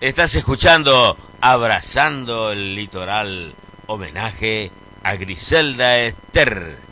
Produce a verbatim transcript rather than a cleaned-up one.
Estás escuchando Abrazando el Litoral, homenaje a Griselda Ester.